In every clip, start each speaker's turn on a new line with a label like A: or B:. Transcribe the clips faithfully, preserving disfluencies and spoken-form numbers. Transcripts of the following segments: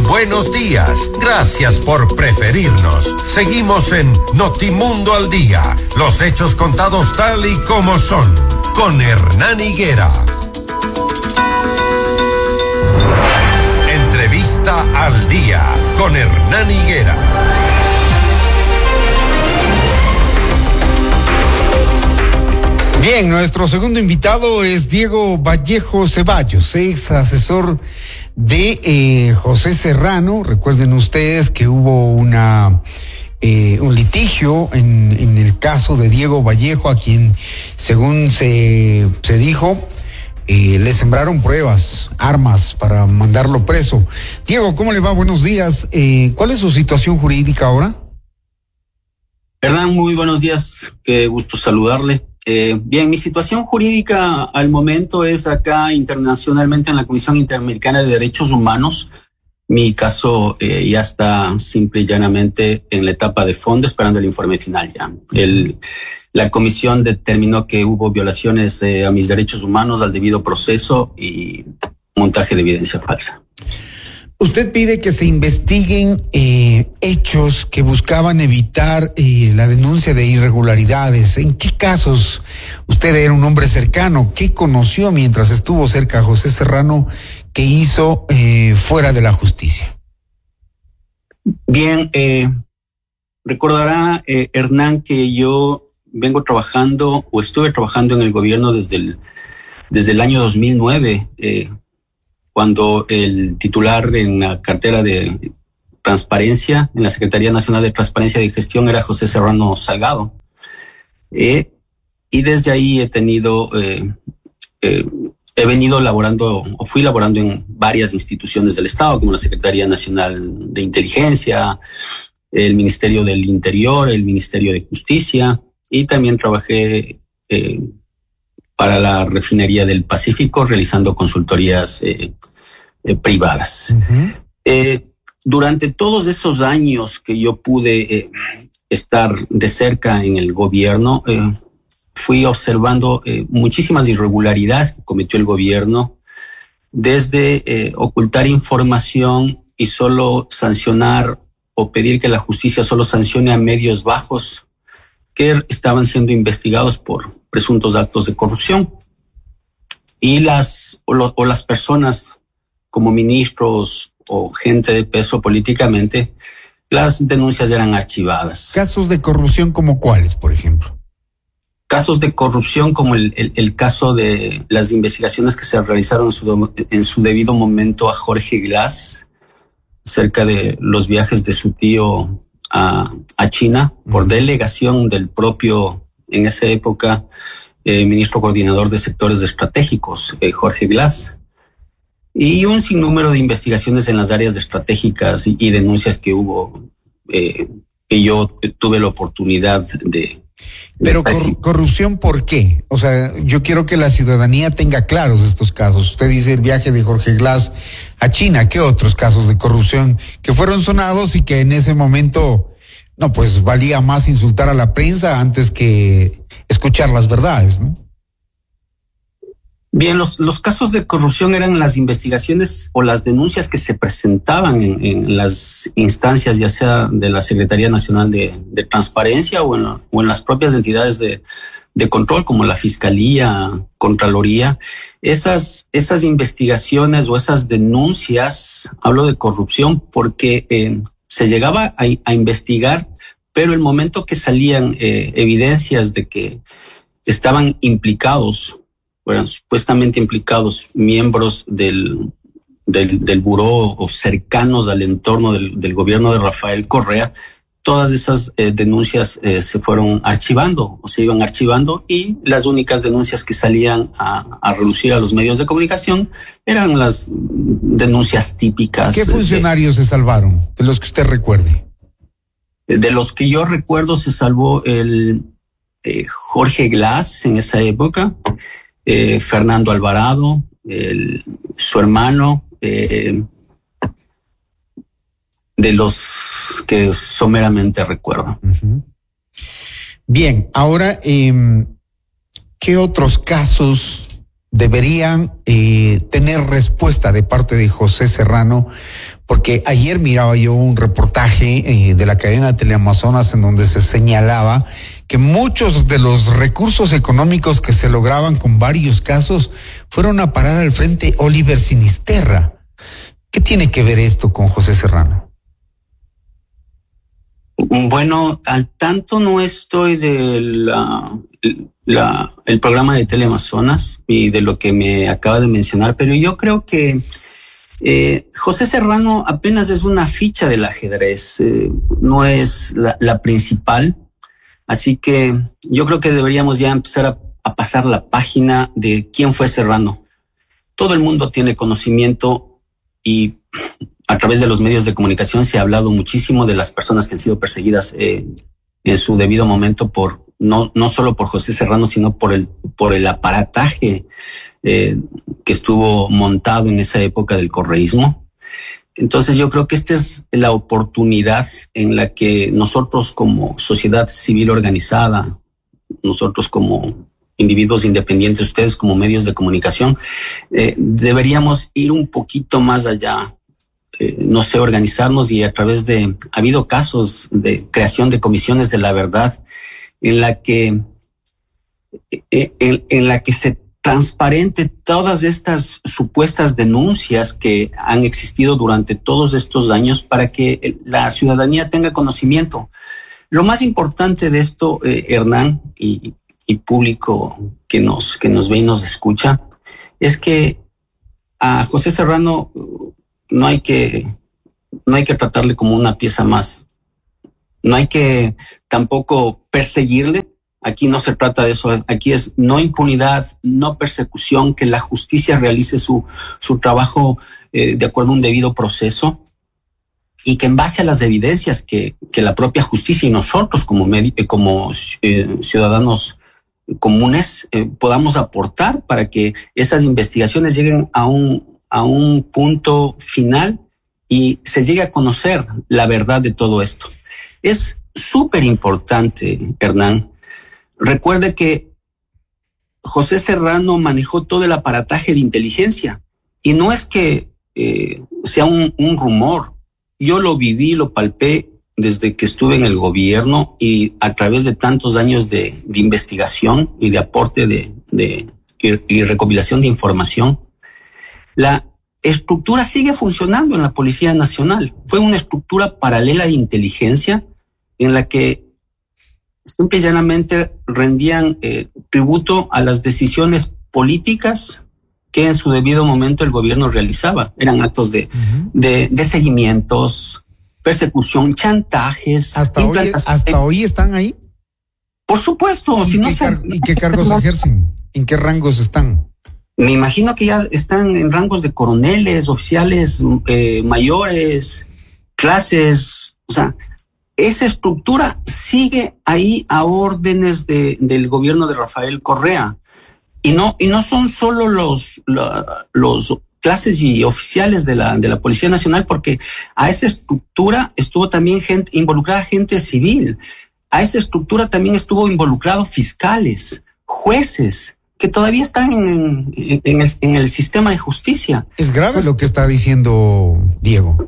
A: buenos días. Gracias por preferirnos. Seguimos en Notimundo al Día. Los hechos contados tal y como son. Con Hernán Higuera. Entrevista al Día. Con Hernán Higuera.
B: Bien, nuestro segundo invitado es Diego Vallejo Ceballos, ex asesor de eh, José Serrano. Recuerden ustedes que hubo una eh, un litigio en, en el caso de Diego Vallejo, a quien, según se, se dijo, eh, le sembraron pruebas, armas para mandarlo preso. Diego, ¿cómo le va? Buenos días. Eh, ¿Cuál es su situación jurídica ahora?
C: Hernán, muy buenos días. Qué gusto saludarle. Eh, bien, mi situación jurídica al momento es acá internacionalmente en la Comisión Interamericana de Derechos Humanos. Mi caso eh, ya está simple y llanamente en la etapa de fondo, esperando el informe final ya. El, la comisión determinó que hubo violaciones eh, a mis derechos humanos, al debido proceso y montaje de evidencia falsa.
B: Usted pide que se investiguen eh, hechos que buscaban evitar eh, la denuncia de irregularidades. ¿En qué casos usted era un hombre cercano? ¿Qué conoció mientras estuvo cerca a José Serrano que hizo eh, fuera de la justicia?
C: Bien, eh, recordará eh, Hernán que yo vengo trabajando o estuve trabajando en el gobierno desde el, desde el año dos mil nueve, eh, cuando el titular en la cartera de transparencia, en la Secretaría Nacional de Transparencia y Gestión, era José Serrano Salgado. Eh, y desde ahí he tenido, eh, eh, he venido laborando, o fui laborando en varias instituciones del Estado, como la Secretaría Nacional de Inteligencia, el Ministerio del Interior, el Ministerio de Justicia, y también trabajé eh, para la Refinería del Pacífico, realizando consultorías eh, eh, privadas. Uh-huh. Eh, durante todos esos años que yo pude eh, estar de cerca en el gobierno, eh, fui observando eh, muchísimas irregularidades que cometió el gobierno, desde eh, ocultar información y solo sancionar o pedir que la justicia solo sancione a medios bajos que estaban siendo investigados por presuntos actos de corrupción, y las o, lo, o las personas como ministros o gente de peso políticamente, las denuncias eran archivadas.
B: ¿Casos de corrupción como cuáles, por ejemplo?
C: Casos de corrupción como el, el, el caso de las investigaciones que se realizaron en su, en su debido momento a Jorge Glass, acerca de los viajes de su tío a, a China, por delegación del propio, en esa época, eh, ministro coordinador de sectores estratégicos, eh, Jorge Glass, y un sinnúmero de investigaciones en las áreas estratégicas y, y denuncias que hubo, eh, que yo tuve la oportunidad de...
B: Pero cor- corrupción, ¿por qué? O sea, yo quiero que la ciudadanía tenga claros estos casos. Usted dice el viaje de Jorge Glass a China. ¿Qué otros casos de corrupción que fueron sonados y que en ese momento, no, pues valía más insultar a la prensa antes que escuchar las verdades, ¿no?
C: Bien, los, los casos de corrupción eran las investigaciones o las denuncias que se presentaban en, en las instancias, ya sea de la Secretaría Nacional de, de Transparencia o en, la, o en las propias entidades de, de control, como la Fiscalía, Contraloría. Esas, esas investigaciones o esas denuncias, hablo de corrupción porque eh, se llegaba a, a investigar, pero el momento que salían eh, evidencias de que estaban implicados, eran supuestamente implicados miembros del, del, del buró o cercanos al entorno del, del gobierno de Rafael Correa, todas esas eh, denuncias eh, se fueron archivando o se iban archivando, y las únicas denuncias que salían a, a relucir a los medios de comunicación eran las denuncias típicas.
B: ¿Qué funcionarios de, se salvaron, de los que usted recuerde?
C: De los que yo recuerdo se salvó el eh, Jorge Glass en esa época, Eh, Fernando Alvarado, el, su hermano, eh, de los que someramente recuerdo.
B: Uh-huh. Bien, ahora, eh, ¿qué otros casos deberían eh, tener respuesta de parte de José Serrano? Porque ayer miraba yo un reportaje eh, de la cadena Teleamazonas en donde se señalaba que muchos de los recursos económicos que se lograban con varios casos fueron a parar al frente Oliver Sinisterra. ¿Qué tiene que ver esto con José Serrano?
C: Bueno, al tanto no estoy de la, la, el programa de Teleamazonas y de lo que me acaba de mencionar, pero yo creo que Eh, José Serrano apenas es una ficha del ajedrez, eh, no es la, la principal, así que yo creo que deberíamos ya empezar a, a pasar la página de quién fue Serrano. Todo el mundo tiene conocimiento y a través de los medios de comunicación se ha hablado muchísimo de las personas que han sido perseguidas eh, en su debido momento por no, no solo por José Serrano, sino por el, por el aparataje Eh, que estuvo montado en esa época del correísmo. Entonces yo creo que esta es la oportunidad en la que nosotros como sociedad civil organizada, nosotros como individuos independientes, ustedes como medios de comunicación, eh, deberíamos ir un poquito más allá, eh, no sé, organizarnos y a través de, ha habido casos de creación de comisiones de la verdad en la que, eh, en, en la que se transparente todas estas supuestas denuncias que han existido durante todos estos años para que la ciudadanía tenga conocimiento. Lo más importante de esto, eh, Hernán y, y público que nos, que nos ve y nos escucha, es que a José Serrano no hay que, no hay que tratarle como una pieza más. No hay que tampoco perseguirle. Aquí no se trata de eso, aquí es no impunidad, no persecución, que la justicia realice su, su trabajo eh, de acuerdo a un debido proceso y que en base a las evidencias que, que la propia justicia y nosotros como, como eh, ciudadanos comunes eh, podamos aportar para que esas investigaciones lleguen a un, a un punto final y se llegue a conocer la verdad de todo esto. Es súper importante, Hernán. Recuerde que José Serrano manejó todo el aparataje de inteligencia y no es que eh, sea un, un rumor. Yo lo viví, lo palpé desde que estuve en el gobierno y a través de tantos años de, de investigación y de aporte de, de y, y recopilación de información. La estructura sigue funcionando en la Policía Nacional. Fue una estructura paralela de inteligencia en la que simple y llanamente rendían eh, tributo a las decisiones políticas que en su debido momento el gobierno realizaba. Eran actos de, uh-huh. de, de seguimientos, persecución, chantajes.
B: ¿Hasta hoy, hasta hoy están ahí?
C: Por supuesto.
B: ¿Y,
C: si
B: qué,
C: no
B: car-
C: se,
B: ¿y qué cargos ejercen? ¿En qué rangos están?
C: Me imagino que ya están en rangos de coroneles, oficiales eh, mayores, clases, o sea... Esa estructura sigue ahí a órdenes de, del gobierno de Rafael Correa. Y no, y no son solo los, la, los clases y oficiales de la, de la Policía Nacional, porque a esa estructura estuvo también gente, involucrada gente civil. A esa estructura también estuvo involucrado fiscales, jueces, que todavía están en, en, en, el, en el sistema de justicia.
B: Es grave Entonces, lo que está diciendo Diego.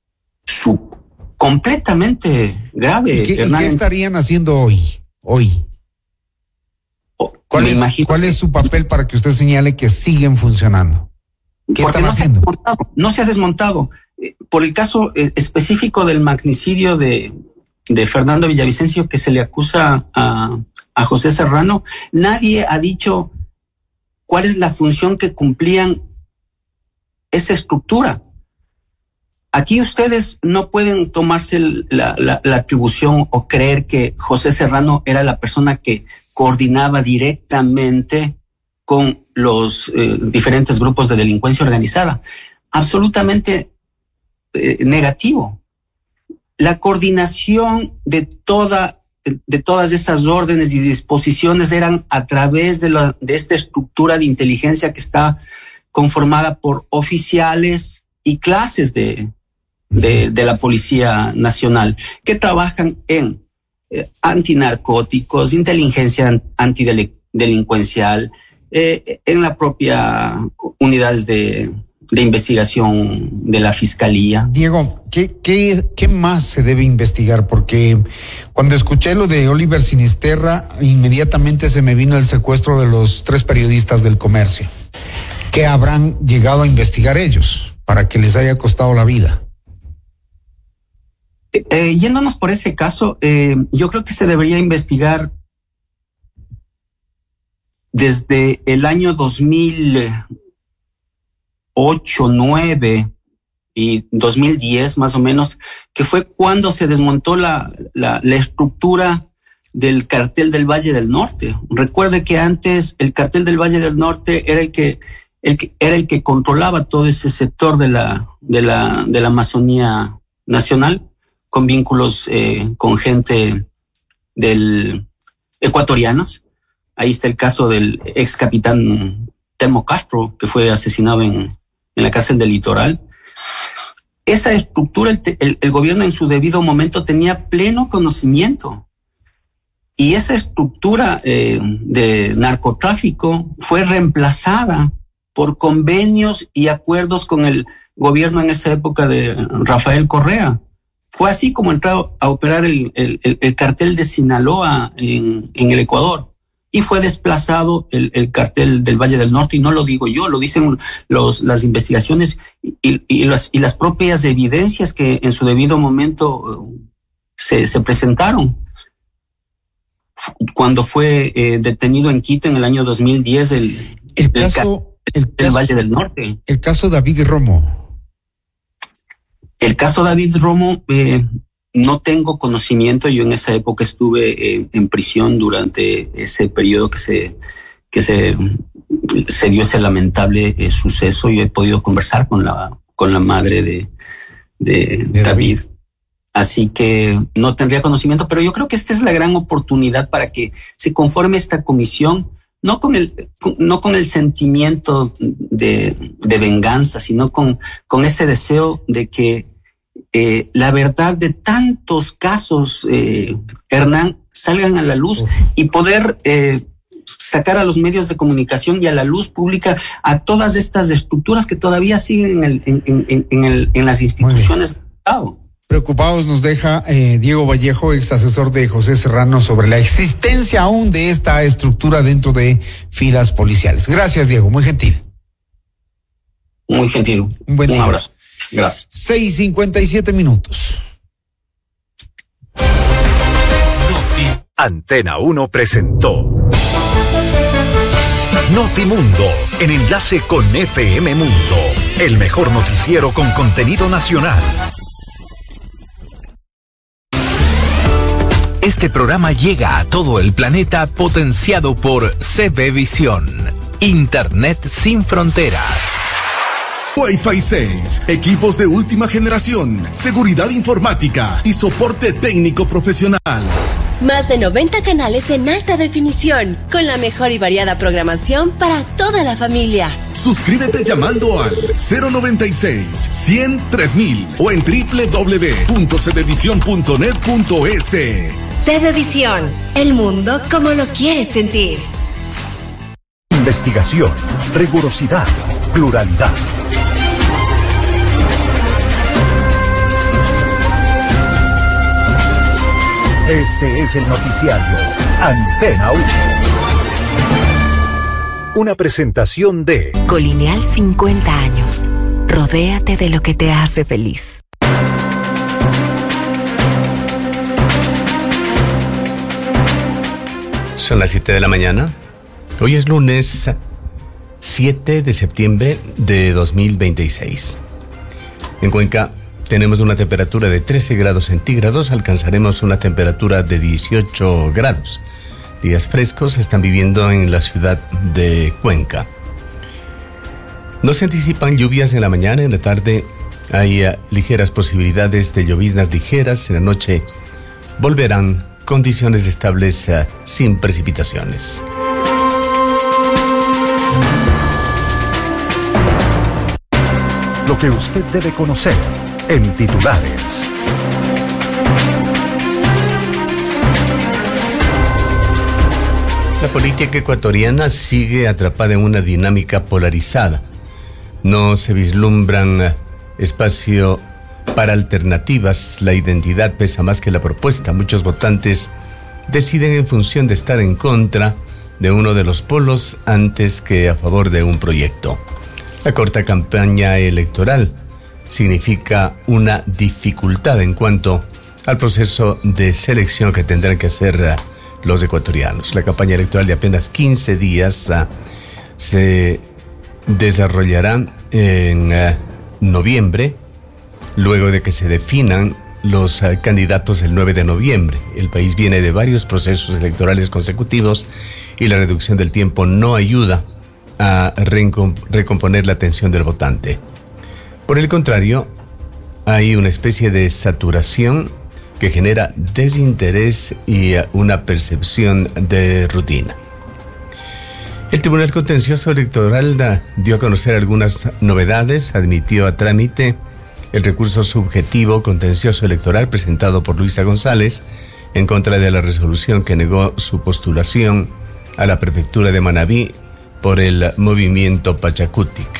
C: Su Completamente grave.
B: ¿Y qué, ¿y qué estarían haciendo hoy? Hoy. ¿Cuál, es, ¿Cuál es su papel para que usted señale que siguen funcionando? ¿Qué están
C: no
B: haciendo?
C: Se no se ha desmontado. Por el caso específico del magnicidio de, de Fernando Villavicencio que se le acusa a, a José Serrano, nadie ha dicho cuál es la función que cumplían esa estructura. Aquí ustedes no pueden tomarse la, la, la atribución o creer que José Serrano era la persona que coordinaba directamente con los eh, diferentes grupos de delincuencia organizada. Absolutamente eh, negativo. La coordinación de toda, de todas esas órdenes y disposiciones eran a través de, la, de esta estructura de inteligencia que está conformada por oficiales y clases de De, de la Policía Nacional, que trabajan en eh, antinarcóticos, inteligencia antidelincuencial, eh, en la propia unidades de, de investigación de la Fiscalía.
B: Diego, ¿qué, qué, ¿qué más se debe investigar? Porque cuando escuché lo de Oliver Sinisterra, inmediatamente se me vino el secuestro de los tres periodistas del Comercio. ¿Qué habrán llegado a investigar ellos para que les haya costado la vida?
C: Eh, yéndonos por ese caso, eh, yo creo que se debería investigar desde el año dos mil ocho, nueve y dos mil diez más o menos, que fue cuando se desmontó la, la, la estructura del cartel del Valle del Norte. Recuerde que antes el cartel del Valle del Norte era el que, el que era el que controlaba todo ese sector de la, de la, de la Amazonía nacional, con vínculos eh, con gente del ecuatorianos. Ahí está el caso del ex capitán Telmo Castro, que fue asesinado en, en la cárcel del Litoral. Esa estructura, el, el, el gobierno en su debido momento tenía pleno conocimiento. Y esa estructura eh, de narcotráfico fue reemplazada por convenios y acuerdos con el gobierno en esa época de Rafael Correa. Fue así como entró a operar el, el, el cartel de Sinaloa en, en el Ecuador. Y fue desplazado el, el cartel del Valle del Norte, y no lo digo yo, lo dicen los, las investigaciones y, y, las, y las propias evidencias que en su debido momento se, se presentaron. Cuando fue eh, detenido en Quito en el año dos mil diez el,
B: el caso
C: el, el, del Valle del Norte.
B: El caso David Romo.
C: El caso David Romo, eh, no tengo conocimiento. Yo en esa época estuve eh, en prisión durante ese periodo que se que se, se dio ese lamentable eh, suceso. Yo he podido conversar con la con la madre de, de, de David. David. Así que no tendría conocimiento, pero yo creo que esta es la gran oportunidad para que se conforme esta comisión, no con el, con, no con el sentimiento de, de venganza, sino con, con ese deseo de que eh, la verdad de tantos casos, eh, Hernán, salgan a la luz. Uf. Y poder eh, sacar a los medios de comunicación y a la luz pública a todas estas estructuras que todavía siguen en, el, en, en, en, el, en las instituciones del Estado.
B: Preocupados nos deja eh, Diego Vallejo, ex asesor de José Serrano, sobre la existencia aún de esta estructura dentro de filas policiales. Gracias, Diego, muy gentil.
C: Muy gentil.
B: Un buen día.
C: Un abrazo. Gracias.
B: seis cincuenta y siete minutos.
D: Antena uno presentó Notimundo, en enlace con F M Mundo, el mejor noticiero con contenido nacional. Este programa llega a todo el planeta potenciado por C B Visión, Internet sin fronteras.
E: Wi-Fi seis, equipos de última generación, seguridad informática y soporte técnico profesional.
F: Más de noventa canales en alta definición, con la mejor y variada programación para toda la familia.
E: Suscríbete llamando al cero noventa y seis, cien, tres mil o en doble u doble u doble u punto c b visión punto net punto e s.
F: C B Visión, el mundo como lo quieres sentir.
D: Investigación, rigurosidad, pluralidad. Este es el noticiario Antena uno. Una presentación de
G: Colineal cincuenta años. Rodéate de lo que te hace feliz.
H: Son las siete de la mañana. Hoy es lunes siete de septiembre de dos mil veintiséis. En Cuenca tenemos una temperatura de trece grados centígrados, alcanzaremos una temperatura de dieciocho grados. Días frescos se están viviendo en la ciudad de Cuenca. No se anticipan lluvias en la mañana, en la tarde hay uh, ligeras posibilidades de lloviznas ligeras, en la noche volverán condiciones estables uh, sin precipitaciones.
D: Lo que usted debe conocer en titulares.
H: La política ecuatoriana sigue atrapada en una dinámica polarizada. No se vislumbran espacio para alternativas. La identidad pesa más que la propuesta. Muchos votantes deciden en función de estar en contra de uno de los polos antes que a favor de un proyecto. La corta campaña electoral significa una dificultad en cuanto al proceso de selección que tendrán que hacer los ecuatorianos. La campaña electoral de apenas quince días uh, se desarrollará en uh, noviembre, luego de que se definan los uh, candidatos el nueve de noviembre. El país viene de varios procesos electorales consecutivos y la reducción del tiempo no ayuda a recomponer la atención del votante. Por el contrario, hay una especie de saturación que genera desinterés y una percepción de rutina. El Tribunal Contencioso Electoral dio a conocer algunas novedades, admitió a trámite el recurso subjetivo contencioso electoral presentado por Luisa González en contra de la resolución que negó su postulación a la prefectura de Manabí por el movimiento Pachacutic.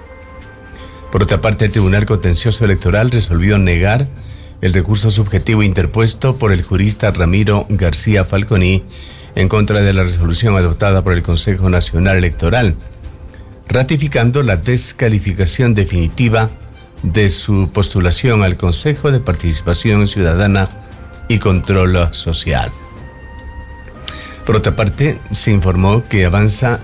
H: Por otra parte, el Tribunal Contencioso Electoral resolvió negar el recurso subjetivo interpuesto por el jurista Ramiro García Falconi en contra de la resolución adoptada por el Consejo Nacional Electoral, ratificando la descalificación definitiva de su postulación al Consejo de Participación Ciudadana y Control Social. Por otra parte, se informó que avanza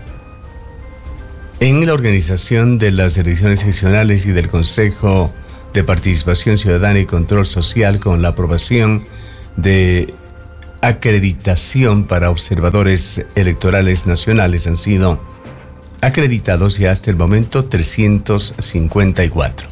H: en la organización de las elecciones seccionales y del Consejo de Participación Ciudadana y Control Social con la aprobación de acreditación para observadores electorales nacionales. Han sido acreditados ya hasta el momento trescientos cincuenta y cuatro.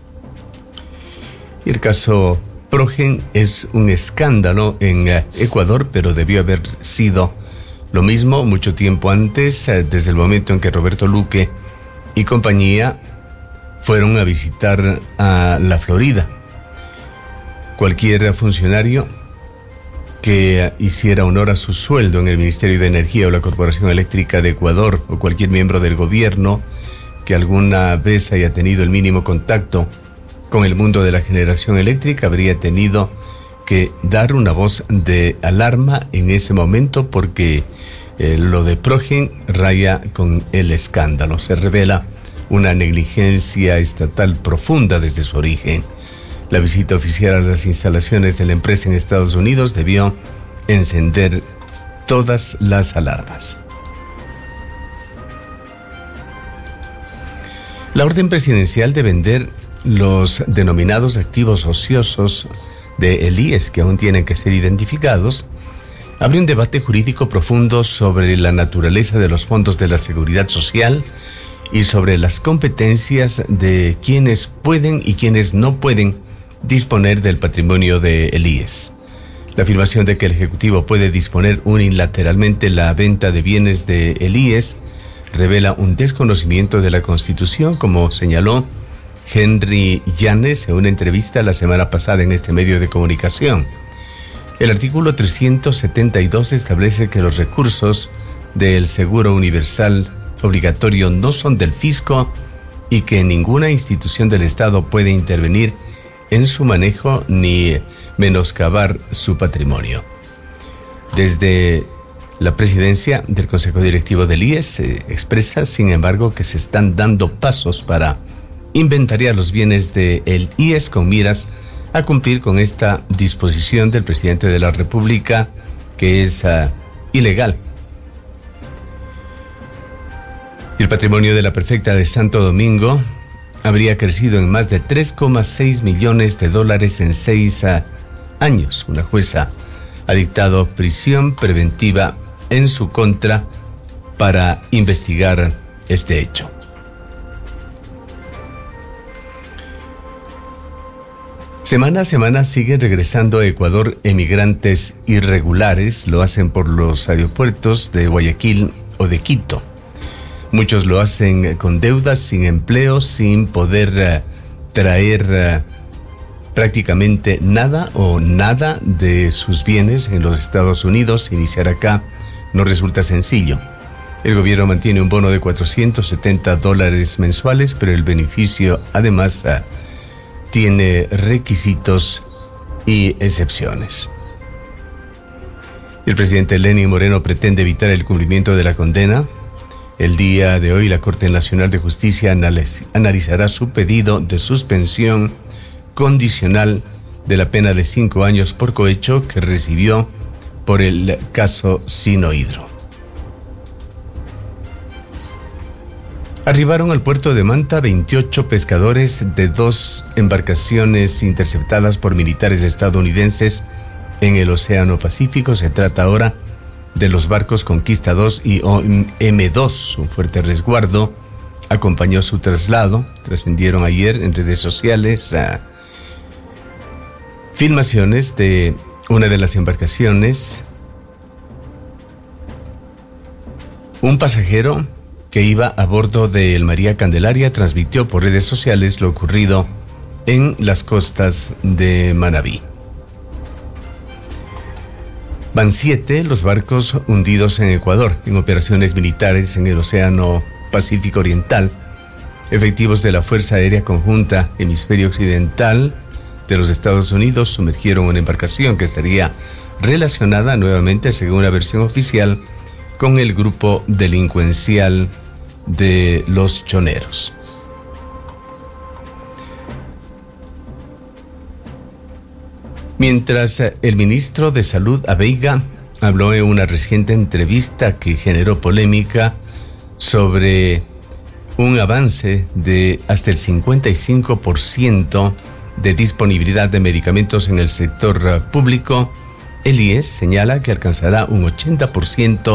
H: Y el caso Progen es un escándalo en Ecuador, pero debió haber sido lo mismo mucho tiempo antes, desde el momento en que Roberto Luque y compañía fueron a visitar a la Florida. Cualquier funcionario que hiciera honor a su sueldo en el Ministerio de Energía o la Corporación Eléctrica de Ecuador, o cualquier miembro del gobierno que alguna vez haya tenido el mínimo contacto con el mundo de la generación eléctrica, habría tenido que dar una voz de alarma en ese momento, porque eh, lo de Progen raya con el escándalo. Se revela una negligencia estatal profunda desde su origen. La visita oficial a las instalaciones de la empresa en Estados Unidos debió encender todas las alarmas. La orden presidencial de vender los denominados activos ociosos de el I E S, que aún tienen que ser identificados, abre un debate jurídico profundo sobre la naturaleza de los fondos de la seguridad social y sobre las competencias de quienes pueden y quienes no pueden disponer del patrimonio del I E S. La afirmación de que el Ejecutivo puede disponer unilateralmente la venta de bienes del I E S revela un desconocimiento de la Constitución, como señaló Henry Llanes en una entrevista la semana pasada en este medio de comunicación. El artículo trescientos setenta y dos establece que los recursos del seguro universal obligatorio no son del fisco y que ninguna institución del Estado puede intervenir en su manejo ni menoscabar su patrimonio. Desde la presidencia del Consejo Directivo del I E S se expresa, sin embargo, que se están dando pasos para inventariar los bienes del I E S con miras a cumplir con esta disposición del presidente de la República, que es uh, ilegal. El patrimonio de la prefecta de Santo Domingo habría crecido en más de tres coma seis millones de dólares en seis uh, años. Una jueza ha dictado prisión preventiva en su contra para investigar este hecho. Semana a semana siguen regresando a Ecuador emigrantes irregulares. Lo hacen por los aeropuertos de Guayaquil o de Quito. Muchos lo hacen con deudas, sin empleo, sin poder uh, traer uh, prácticamente nada o nada de sus bienes en los Estados Unidos. Iniciar acá no resulta sencillo. El gobierno mantiene un bono de cuatrocientos setenta dólares mensuales, pero el beneficio además tiene requisitos y excepciones. El presidente Lenín Moreno pretende evitar el cumplimiento de la condena. El día de hoy, la Corte Nacional de Justicia analizará su pedido de suspensión condicional de la pena de cinco años por cohecho que recibió por el caso Sinohidro. Arribaron al puerto de Manta veintiocho pescadores de dos embarcaciones interceptadas por militares estadounidenses en el Océano Pacífico. Se trata ahora de los barcos Conquista dos y M dos. Un fuerte resguardo acompañó su traslado. Trascendieron ayer en redes sociales a filmaciones de una de las embarcaciones. Un pasajero que iba a bordo del María Candelaria transmitió por redes sociales lo ocurrido en las costas de Manabí. Van siete los barcos hundidos en Ecuador en operaciones militares en el Océano Pacífico Oriental. Efectivos de la Fuerza Aérea Conjunta Hemisferio Occidental de los Estados Unidos sumergieron una embarcación que estaría relacionada nuevamente, según la versión oficial, con el grupo delincuencial de los choneros. Mientras el ministro de Salud, Abeiga, habló en una reciente entrevista que generó polémica sobre un avance de hasta el cincuenta y cinco por ciento de disponibilidad de medicamentos en el sector público, el I E S señala que alcanzará un ochenta por ciento